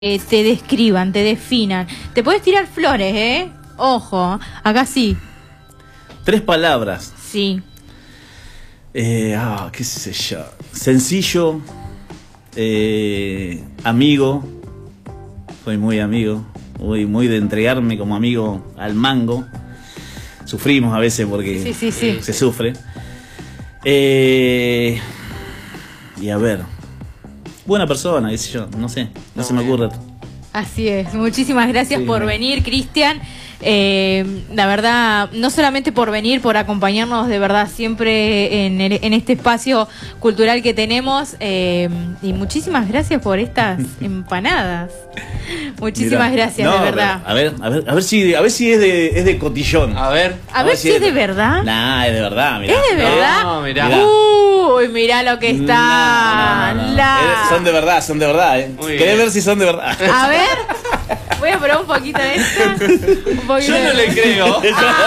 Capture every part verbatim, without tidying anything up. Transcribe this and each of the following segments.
eh, te describan, te definan. Te puedes tirar flores, ¿eh? Ojo, acá sí. Tres palabras. Sí. Eh, ah, qué sé yo. Sencillo. Eh, amigo. Soy muy amigo. Muy, muy de entregarme como amigo al mango. Sufrimos a veces porque sí, sí, sí. se sufre. Eh, y a ver. Buena persona, qué sé yo. No sé. No, no se me ocurre. Así es. Muchísimas gracias sí, por venir, Cristian. Eh, la verdad, no solamente por venir, por acompañarnos de verdad siempre en, el, en este espacio cultural que tenemos, eh, y muchísimas gracias por estas empanadas. Muchísimas mirá, gracias, no, de verdad. A ver, a ver, a ver si, a ver si es de, es de cotillón. A ver, a, a ver, ver si es de, de verdad. Nah, es de verdad, mirá. ¿Es de verdad? No, mirá. Uy, mirá lo que está. No, no, no, no. La... Son de verdad, son de verdad. ¿eh? ¿Querés ver si son de verdad? A ver. Voy a probar un poquito de esto. Un poquito Yo no de... le creo.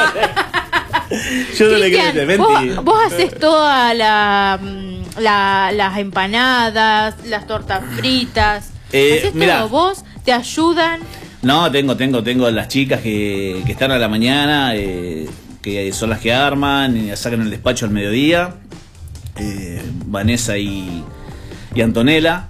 Yo no le creo. Vos, vos haces todas la, la, las empanadas, las tortas fritas. Eh, ¿Haces mirá, todo vos? ¿Te ayudan? No, tengo, tengo, tengo las chicas que, que están a la mañana, eh, que son las que arman, y sacan el despacho al mediodía. Eh, Vanessa y, y Antonella.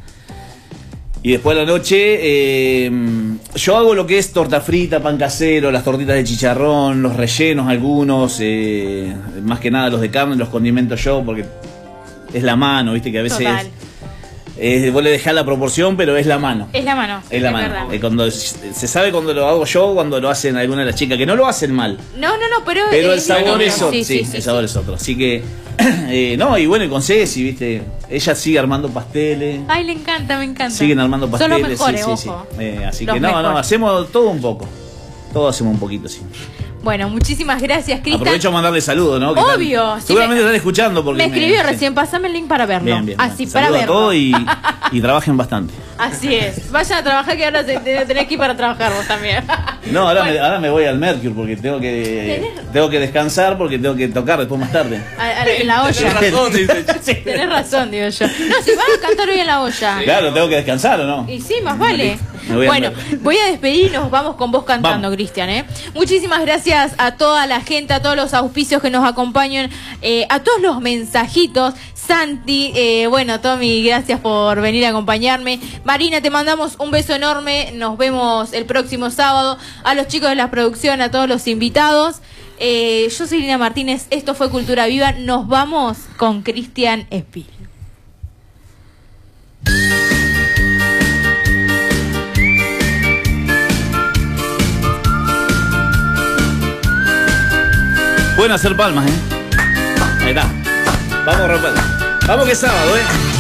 Y después a la noche eh, yo hago lo que es torta frita, pan casero, las tortitas de chicharrón, los rellenos algunos, eh, más que nada los de carne, los condimento yo porque es la mano, viste que a veces eh, vos le dejás la proporción, pero es la mano. Es la mano. Es la es mano. Eh, cuando, se sabe cuando lo hago yo, cuando lo hacen alguna de las chicas, que no lo hacen mal. No, no, no, pero... Pero eh, el sabor sí, es otro. sí, Sí, sí, sí, el sabor sí. es otro. Así que... Eh, no, y bueno, y con Ceci, viste, ella sigue armando pasteles. Ay, le encanta, me encanta. Siguen armando pasteles. Son los mejores, sí, ojo. Sí, sí. Eh, así los que no, mejores. no, hacemos todo un poco. Todo hacemos un poquito, sí. Bueno, muchísimas gracias, Cristian. Aprovecho a mandarle saludos, ¿no? Obvio. Están, sí seguramente me, están escuchando porque me escribió me, recién, sí. Pasame el link para verlo. Bien, bien. Así, bien. para verlo. A todo y, y trabajen bastante. Así es. Vayan a trabajar que ahora tenés que ir para trabajar vos también. No, ahora, bueno. me, ahora me voy al Mercury porque tengo que tengo que descansar porque tengo que tocar después más tarde. A, a, en la olla. Tenés razón, dice. Sí. Tenés razón, digo yo. No, si van a cantar hoy en la olla. Claro, tengo que descansar, ¿o no? Y sí, más vale. Voy bueno, voy a despedir y nos vamos con vos cantando, Cristian. ¿eh? Muchísimas gracias a toda la gente, a todos los auspicios que nos acompañan, eh, a todos los mensajitos. Santi, eh, bueno, Tommy, gracias por venir a acompañarme. Marina, te mandamos un beso enorme. Nos vemos el próximo sábado. A los chicos de la producción, a todos los invitados. Eh, yo soy Lina Martínez. Esto fue Cultura Viva. Nos vamos con Cristian Espil. Pueden hacer palmas, ¿eh? Ahí está. Vamos a romper. Vamos que es sábado, ¿eh?